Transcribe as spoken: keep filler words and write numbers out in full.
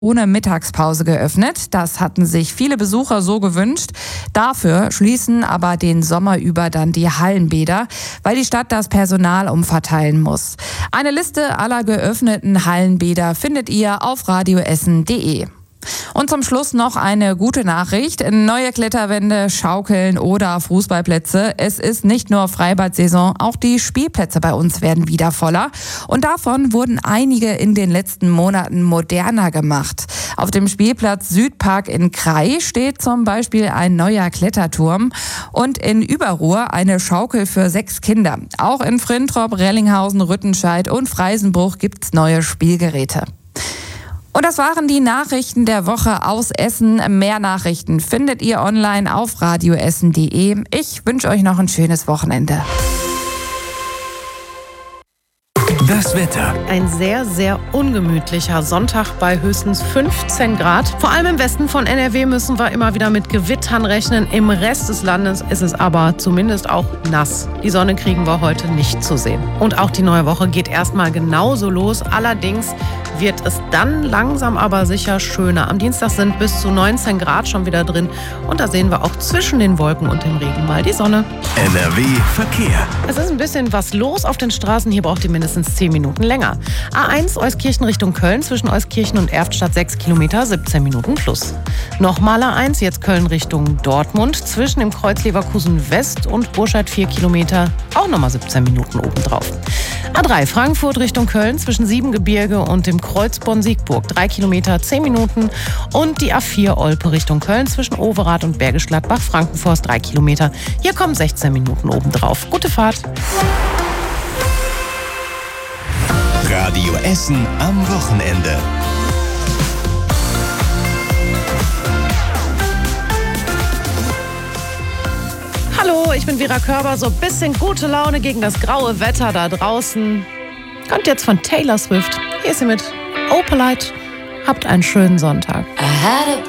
ohne Mittagspause geöffnet. Das hatten sich viele Besucher so gewünscht. Dafür schließen aber den Sommer über dann die Hallenbäder, weil die Stadt das Personal umverteilen muss. Eine Liste aller geöffneten Hallenbäder findet ihr auf radioessen punkt de. Und zum Schluss noch eine gute Nachricht. Neue Kletterwände, Schaukeln oder Fußballplätze. Es ist nicht nur Freibad-Saison, auch die Spielplätze bei uns werden wieder voller. Und davon wurden einige in den letzten Monaten moderner gemacht. Auf dem Spielplatz Südpark in Krai steht zum Beispiel ein neuer Kletterturm und in Überruhr eine Schaukel für sechs Kinder. Auch in Frintrop, Rellinghausen, Rüttenscheid und Freisenbruch gibt's neue Spielgeräte. Und das waren die Nachrichten der Woche aus Essen. Mehr Nachrichten findet ihr online auf radioessen punkt de. Ich wünsche euch noch ein schönes Wochenende. Das Wetter. Ein sehr, sehr ungemütlicher Sonntag bei höchstens fünfzehn Grad. Vor allem im Westen von N R W müssen wir immer wieder mit Gewittern rechnen. Im Rest des Landes ist es aber zumindest auch nass. Die Sonne kriegen wir heute nicht zu sehen. Und auch die neue Woche geht erstmal genauso los. Allerdings wird es dann langsam aber sicher schöner. Am Dienstag sind bis zu neunzehn Grad schon wieder drin. Und da sehen wir auch zwischen den Wolken und dem Regen mal die Sonne. N R W Verkehr. Es ist ein bisschen was los auf den Straßen. Hier braucht ihr mindestens zehn Minuten länger. A eins Euskirchen Richtung Köln zwischen Euskirchen und Erftstadt sechs Kilometer, siebzehn Minuten plus. Nochmal A eins, jetzt Köln Richtung Dortmund zwischen dem Kreuz Leverkusen West und Burscheid vier Kilometer, auch nochmal siebzehn Minuten obendrauf. A drei Frankfurt Richtung Köln zwischen Siebengebirge und dem Kreuz Bonn-Siegburg drei Kilometer, zehn Minuten. Und die A vier Olpe Richtung Köln zwischen Overath und Bergisch Gladbach-Frankenforst drei Kilometer. Hier kommen sechzehn Minuten obendrauf. Gute Fahrt. Radio Essen am Wochenende. Hallo, ich bin Vera Körber. So ein bisschen gute Laune gegen das graue Wetter da draußen. Kommt jetzt von Taylor Swift. Hier ist sie mit Oh Polite. Habt einen schönen Sonntag. I had a